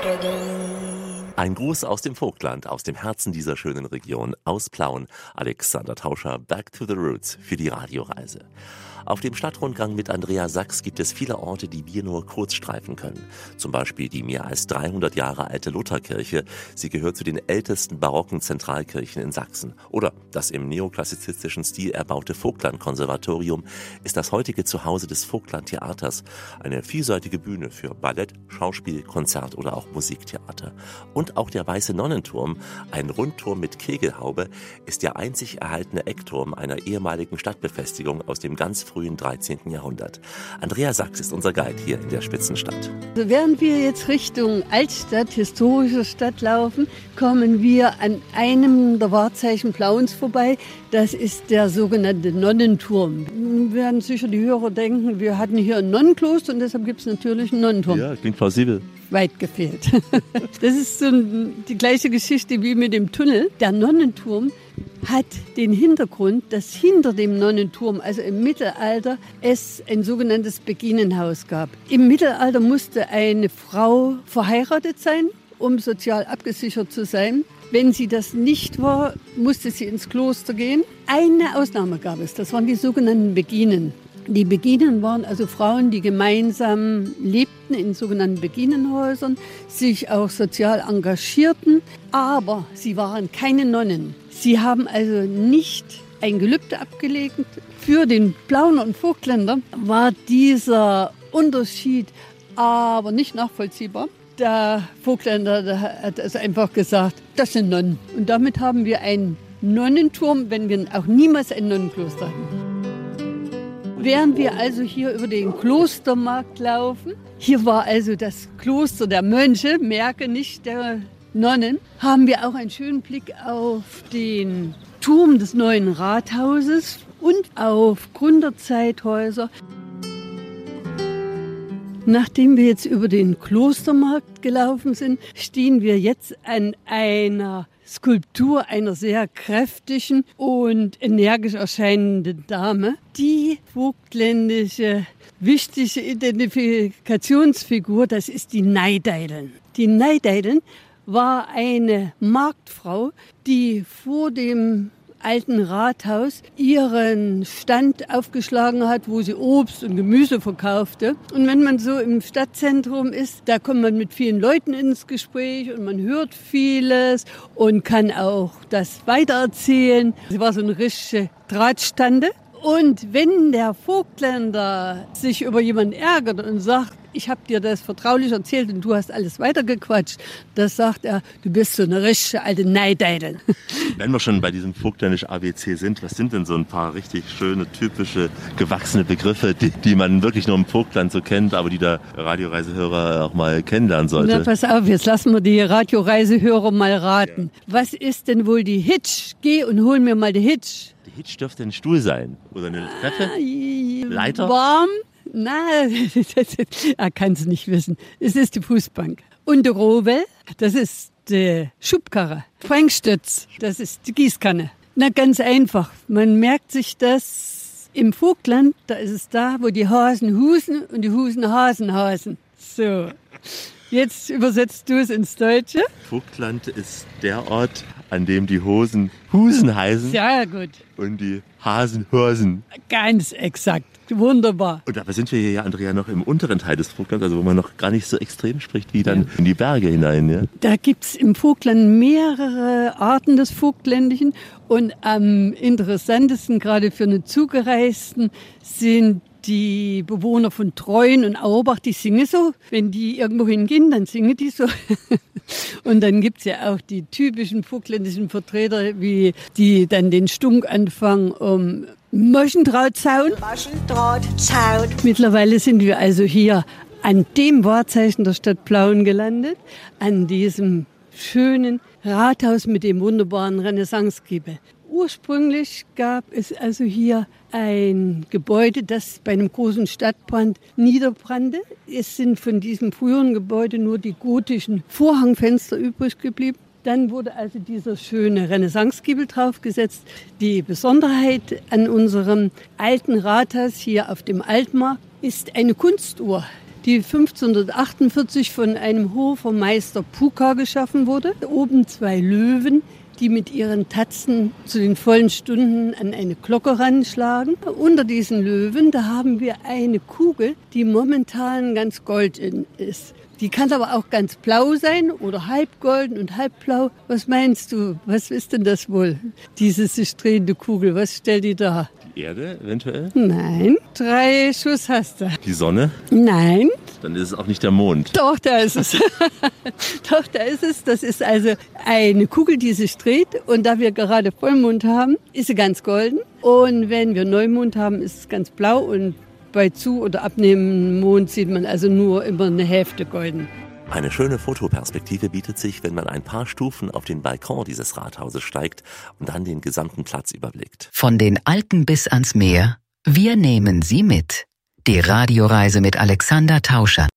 Ein Gruß aus dem Vogtland, aus dem Herzen dieser schönen Region, aus Plauen. Alexander Tauscher, Back to the Roots für die Radioreise. Auf dem Stadtrundgang mit Andrea Sachs gibt es viele Orte, die wir nur kurz streifen können. Zum Beispiel die mehr als 300 Jahre alte Lutherkirche. Sie gehört zu den ältesten barocken Zentralkirchen in Sachsen. Oder das im neoklassizistischen Stil erbaute Vogtland-Konservatorium ist das heutige Zuhause des Vogtland-Theaters. Eine vielseitige Bühne für Ballett, Schauspiel, Konzert oder auch Musiktheater. Und auch der Weiße Nonnenturm, ein Rundturm mit Kegelhaube, ist der einzig erhaltene Eckturm einer ehemaligen Stadtbefestigung aus dem ganz frühen 13. Jahrhundert. Andrea Sachs ist unser Guide hier in der Spitzenstadt. Also während wir jetzt Richtung Altstadt, historische Stadt laufen, kommen wir an einem der Wahrzeichen Plauens vorbei. Das ist der sogenannte Nonnenturm. Werden sicher die Hörer denken, wir hatten hier ein Nonnenkloster und deshalb gibt es natürlich einen Nonnenturm. Ja, klingt plausibel. Weit gefehlt. Das ist so die gleiche Geschichte wie mit dem Tunnel. Der Nonnenturm hat den Hintergrund, dass hinter dem Nonnenturm, also im Mittelalter, es ein sogenanntes Beginenhaus gab. Im Mittelalter musste eine Frau verheiratet sein, um sozial abgesichert zu sein. Wenn sie das nicht war, musste sie ins Kloster gehen. Eine Ausnahme gab es, das waren die sogenannten Beginen. Die Beginen waren also Frauen, die gemeinsam lebten in sogenannten Beginenhäusern, sich auch sozial engagierten, aber sie waren keine Nonnen. Sie haben also nicht ein Gelübde abgelegt. Für den Plauner und Vogtländer war dieser Unterschied aber nicht nachvollziehbar. Der Vogtländer hat also einfach gesagt, das sind Nonnen. Und damit haben wir einen Nonnenturm, wenn wir auch niemals ein Nonnenkloster hatten. Während wir also hier über den Klostermarkt laufen, hier war also das Kloster der Mönche, merke nicht der Nonnen, haben wir auch einen schönen Blick auf den Turm des neuen Rathauses und auf Gründerzeithäuser. Nachdem wir jetzt über den Klostermarkt gelaufen sind, stehen wir jetzt an einer Skulptur einer sehr kräftigen und energisch erscheinenden Dame, die vogtländische wichtige Identifikationsfigur, das ist die Neideideln. Die Neideideln war eine Marktfrau, die vor dem alten Rathaus ihren Stand aufgeschlagen hat, wo sie Obst und Gemüse verkaufte. Und wenn man so im Stadtzentrum ist, da kommt man mit vielen Leuten ins Gespräch und man hört vieles und kann auch das weitererzählen. Sie war so eine richtige Drahtstande. Und wenn der Vogtländer sich über jemanden ärgert und sagt, ich habe dir das vertraulich erzählt und du hast alles weitergequatscht, das sagt er, du bist so eine richtige alte Neideidel. Wenn wir schon bei diesem vogtländischen ABC sind, was sind denn so ein paar richtig schöne, typische, gewachsene Begriffe, die man wirklich nur im Vogtland so kennt, aber die der Radioreisehörer auch mal kennenlernen sollte? Na, pass auf, jetzt lassen wir die Radioreisehörer mal raten. Ja. Was ist denn wohl die Hitch? Geh und hol mir mal die Hitch. Die Hitch dürfte ein Stuhl sein oder eine Treppe, Leiter. Warm? Nein, er kann es nicht wissen. Es ist die Fußbank. Und der Rovel, das ist die Schubkarre. Frankstütz, das ist die Gießkanne. Na, ganz einfach. Man merkt sich das im Vogtland, da ist es da, wo die Hasen husen und die Husen Hasen hasen. So, jetzt übersetzt du es ins Deutsche. Vogtland ist der Ort, an dem die Hosen Husen heißen. Sehr gut. Und die Hasen Hörsen. Ganz exakt. Wunderbar. Und dabei sind wir hier ja, Andrea, noch im unteren Teil des Vogtlands, also wo man noch gar nicht so extrem spricht wie dann in die Berge hinein. Ja? Da gibt's im Vogtland mehrere Arten des Vogtländischen und am interessantesten, gerade für einen Zugereisten, sind die Bewohner von Treuen und Auerbach, die singen so. Wenn die irgendwo hingehen, dann singen die so. Und dann gibt's ja auch die typischen vogtländischen Vertreter, wie die dann den Stunk anfangen Maschendrahtzaun. Maschendrahtzaun. Mittlerweile sind wir also hier an dem Wahrzeichen der Stadt Plauen gelandet, an diesem schönen Rathaus mit dem wunderbaren Renaissancegiebel. Ursprünglich gab es also hier ein Gebäude, das bei einem großen Stadtbrand niederbrannte. Es sind von diesem früheren Gebäude nur die gotischen Vorhangfenster übrig geblieben. Dann wurde also dieser schöne Renaissancegiebel draufgesetzt. Die Besonderheit an unserem alten Rathaus hier auf dem Altmarkt ist eine Kunstuhr. die 1548 von einem Hofermeister Puka geschaffen wurde. Oben 2 Löwen, die mit ihren Tatzen zu den vollen Stunden an eine Glocke ranschlagen. Unter diesen Löwen, da haben wir eine Kugel, die momentan ganz golden ist. Die kann aber auch ganz blau sein oder halb golden und halb blau. Was meinst du? Was ist denn das wohl? Diese sich drehende Kugel, was stellt die dar? Die Erde eventuell? Nein. 3 Schuss hast du. Die Sonne? Nein. Dann ist es auch nicht der Mond. Doch, da ist es. Doch, da ist es. Das ist also eine Kugel, die sich dreht. Und da wir gerade Vollmond haben, ist sie ganz golden. Und wenn wir Neumond haben, ist es ganz blau. Und bei Zu- oder abnehmendem Mond sieht man also nur immer eine Hälfte golden. Eine schöne Fotoperspektive bietet sich, wenn man ein paar Stufen auf den Balkon dieses Rathauses steigt und dann den gesamten Platz überblickt. Von den Alpen bis ans Meer, wir nehmen Sie mit. Die Radioreise mit Alexander Tauscher.